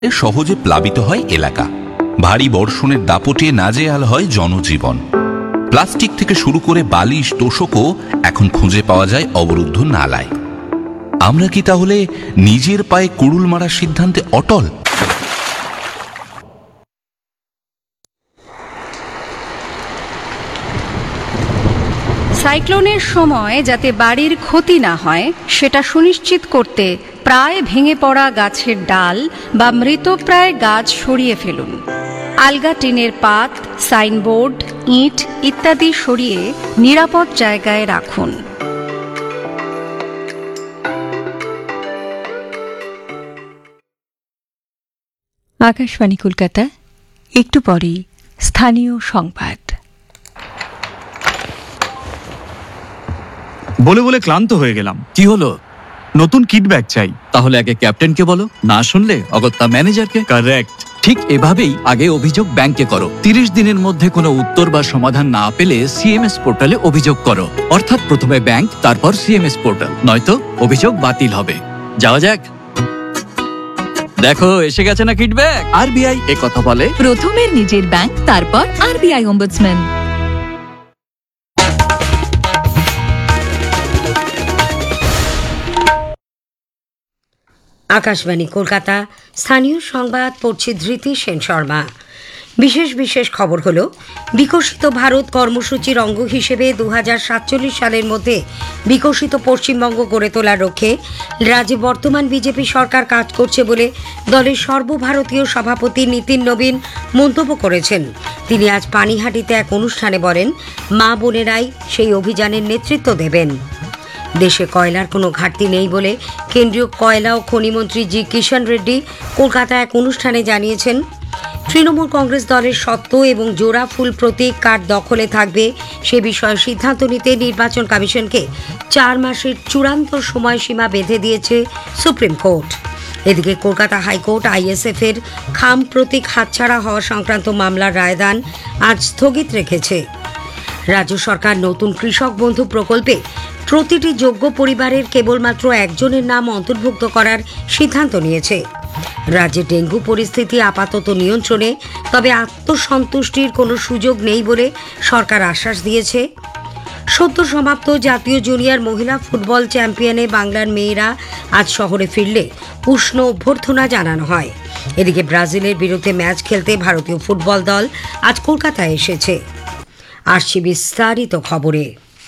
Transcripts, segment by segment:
সহজে প্লাবিত হয় এলাকা। ভারী বর্ষণের দাপটে নাজেহাল হয় জনজীবন। প্লাস্টিক থেকে শুরু করে বালিশ তোষকও এখন খুঁজে পাওয়া যায় অবরুদ্ধ নালায়। আমরা কি তাহলে নিজের পায়ে কুড়ুল মারার সিদ্ধান্তে অটল? সাইক্লোনের সময় যাতে বাড়ির ক্ষতি না হয় সেটা সুনিশ্চিত করতে প্রায় ভেঙে পড়া গাছের ডাল বা মৃতপ্রায় গাছ সরিয়ে ফেলুন। আলগা টিনের পাত, সাইনবোর্ড, ইট ইত্যাদি সরিয়ে নিরাপদ জায়গায় রাখুন। আকাশবাণী কলকাতা, একটু পরেই স্থানীয় সংবাদ। বলে বলে ক্লান্ত হয়ে গেলাম। কি হলো? নতুন কিট ব্যাগ চাই। তাহলে আগে ক্যাপ্টেনকে বলো, না শুনলে অগত্যা ম্যানেজারকে। কারেক্ট। ঠিক এভাবেই আগে অভিযোগ ব্যাংকে করো। 30 দিনের মধ্যে কোনো উত্তর বা সমাধান না পেলে সিএমএস পোর্টালে অভিযোগ করো। অর্থাৎ প্রথমে ব্যাংক, তারপর সিএমএস পোর্টাল, নয়তো অভিযোগ বাতিল হবে। যাওয়া যাক। দেখো এসে গেছে না কিট ব্যাগ। আরবিআই এ কথা বলে, প্রথমের নিজের ব্যাংক, তারপর আরবিআই অম্বুডসম্যান। আকাশবাণী কলকাতা, স্থানীয় সংবাদ পড়ছি ধৃতি সেন শর্মা। বিশেষ খবর হলো, বিকশিত ভারত কর্মসূচির অঙ্গ হিসেবে 2047 সালের মধ্যে বিকশিত পশ্চিমবঙ্গ গড়ে তোলার লক্ষ্যে রাজ্যে বর্তমান বিজেপি সরকার কাজ করছে বলে দলের সর্বভারতীয় সভাপতি নীতিন নবীন মন্তব্য করেছেন। তিনি আজ পানিহাটিতে এক অনুষ্ঠানে বলেন, মা বোনেরাই সেই অভিযানের নেতৃত্ব দেবেন। দেশে কয়লার কোনো ঘাটতি নেই বলে কেন্দ্রীয় কয়লা ও খনিমন্ত্রী জি কিষাণ রেড্ডি কলকাতায় এক অনুষ্ঠানে জানিয়েছেন। তৃণমূল কংগ্রেস দলের সত্ত্ব এবং জোড়া ফুল প্রতীক কার দখলে থাকবে সে বিষয়ে সিদ্ধান্ত নিতে নির্বাচন কমিশনকে 4 মাসের চূড়ান্ত সময়সীমা বেঁধে দিয়েছে সুপ্রিম কোর্ট। এদিকে কলকাতা হাইকোর্ট আইএসএফ এর খাম প্রতীক হাতছাড়া হওয়া সংক্রান্ত মামলার রায়দান আজ স্থগিত রেখেছে। রাজ্য সরকার নতুন কৃষক বন্ধু প্রকল্পে প্রতিটি যোগ্য পরিবারের কেবলমাত্র একজনের নাম অন্তর্ভুক্ত করার সিদ্ধান্ত নিয়েছে। রাজ্যে ডেঙ্গু পরিস্থিতি আপাতত নিয়ন্ত্রণে, তবে আত্মসন্তুষ্টির কোনো সুযোগ নেই বলে সরকার আশ্বাস দিয়েছে। সদ্য সমাপ্ত জাতীয় জুনিয়র মহিলা ফুটবল চ্যাম্পিয়নে বাংলার মেয়েরা আজ শহরে ফিরলে উষ্ণ অভ্যর্থনা জানানো হয়। এদিকে ব্রাজিলের বিরুদ্ধে ম্যাচ খেলতে ভারতীয় ফুটবল দল আজ কলকাতায় এসেছে। আসছি বিস্তারিত খবরে।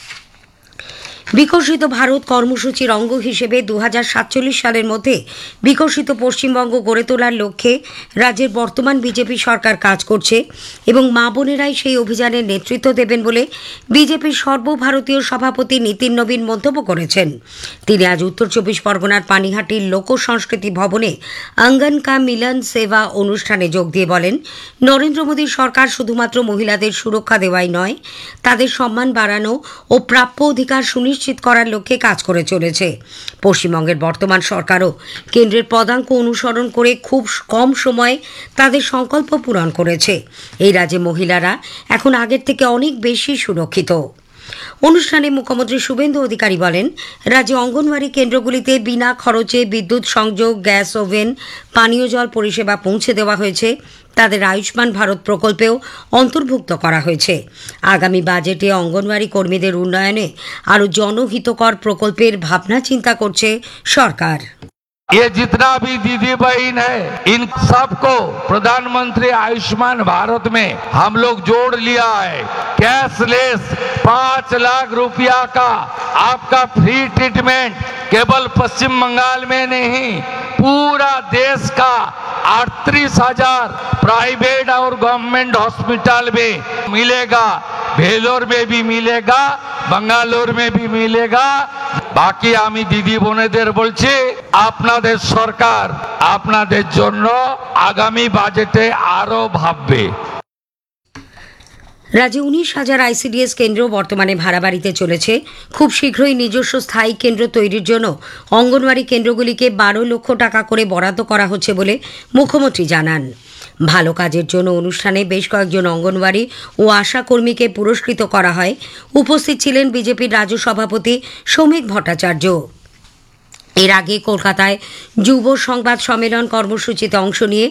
বিকশিত ভারত কর্মসূচির অঙ্গ হিসেবে 2047 সালের মধ্যে বিকশিত পশ্চিমবঙ্গ গড়ে তোলার লক্ষ্যে রাজ্যের বর্তমান বিজেপি সরকার কাজ করছে এবং মা বোনেরাই সেই অভিযানের নেতৃত্ব দেবেন বলে বিজেপির সর্বভারতীয় সভাপতি নীতিন নবীন মন্তব্য করেছেন। তিনি আজ উত্তর 24 পরগনার পানিহাটির লোক সংস্কৃতি ভবনে অঙ্গন কা মিলন সেবা অনুষ্ঠানে যোগ দিয়ে বলেন, নরেন্দ্র মোদীর সরকার শুধুমাত্র মহিলাদের সুরক্ষা দেওয়াই নয়, তাদের সম্মান বাড়ানো ও প্রাপ্য অধিকার সুনিশ্চিত করার লক্ষ্যে কাজ করে চলেছে। পশ্চিমবঙ্গের বর্তমান সরকারও কেন্দ্রের পদাঙ্ক অনুসরণ করে খুব কম সময়ে তাদের সংকল্প পূরণ করেছে। এই রাজ্যে মহিলারা এখন আগের থেকে অনেক বেশি সুরক্ষিত। অনুষ্ঠানে মুখ্যমন্ত্রী শুভেন্দু অধিকারী বলেন, রাজ্যে অঙ্গনওয়াড়ি কেন্দ্রগুলিতে বিনা খরচে বিদ্যুৎ সংযোগ, গ্যাস ওভেন, পানীয় জল পরিষেবা পৌঁছে দেওয়া হয়েছে। তাদের আয়ুষ্মান ভারত প্রকল্পেও অন্তর্ভুক্ত করা হয়েছে। আগামী বাজেটে অঙ্গনওয়াড়ি কর্মীদের উন্নয়নে আরও জনহিতকর প্রকল্পের ভাবনা চিন্তা করছে সরকার। ये जितना भी दीदी बहन है, इन सबको प्रधानमंत्री आयुष्मान भारत में हम लोग जोड़ लिया है। कैशलेस 5 लाख रुपया का आपका फ्री ट्रीटमेंट केवल पश्चिम बंगाल में नहीं, पूरा देश का 38,000 प्राइवेट और गवर्नमेंट हॉस्पिटल में मिलेगा। भेलोर में भी मिलेगा, बंगालोर में भी मिलेगा। বাকি আমি দিদি বোনেদের বলছি, আপনাদের সরকার আপনাদের জন্য আগামী বাজেটে আরো ভাববে। রাজ্যে 19,000 আইসিডিএস কেন্দ্র বর্তমানে ভাড়া বাড়িতে চলেছে। খুব শীঘ্রই নিজস্ব স্থায়ী কেন্দ্র তৈরির জন্য অঙ্গনওয়াড়ি কেন্দ্রগুলিকে 12 লক্ষ টাকা করে বরাদ্দ করা হচ্ছে বলে মুখ্যমন্ত্রী জানান। ভালো কাজের জন্য অনুষ্ঠানে বেশ কয়েকজন অঙ্গনওয়াড়ি ও আশা কর্মীকে পুরস্কৃত করা হয়। উপস্থিত ছিলেন বিজেপির রাজ্য সভাপতি শ্রমিক ভট্টাচার্য। এর আগে কলকাতায় যুব সংবাদ সম্মেলন কর্মসূচিতে অংশ নিয়ে